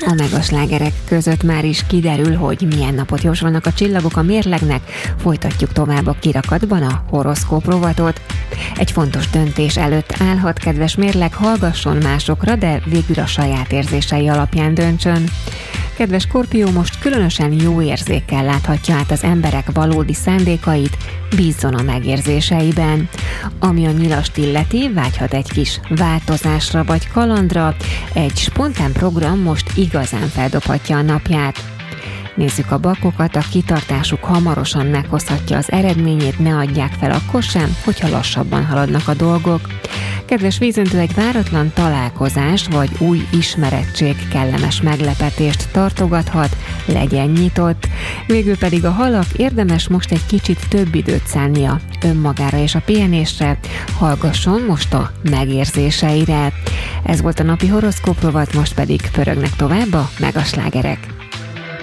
A megaslágerek között már is kiderül, hogy milyen napot jósolnak a csillagok a mérlegnek. Folytatjuk tovább a kirakatban a horoszkóp rovatot. Egy fontos döntés előtt állhat, kedves mérleg, hallgasson másokra, de végül a saját érzései alapján döntsön. Kedves Skorpió, most különösen jó érzékkel láthatja át az emberek valódi szándékait, bízzon a megérzéseiben. Ami a nyilast illeti, vágyhat egy kis változásra vagy kalandra, egy spontán program most igazán feldobhatja a napját. Nézzük a bakokat, a kitartásuk hamarosan meghozhatja az eredményét, ne adják fel akkor sem, hogyha lassabban haladnak a dolgok. Kedves vízöntő, egy váratlan találkozás vagy új ismerettség kellemes meglepetést tartogathat, legyen nyitott. Végül pedig a halak, érdemes most egy kicsit több időt szánnia önmagára és a pihenésre, hallgasson most a megérzéseire. Ez volt a napi horoszkóp rovat, most pedig pörögnek tovább a megaslágerek.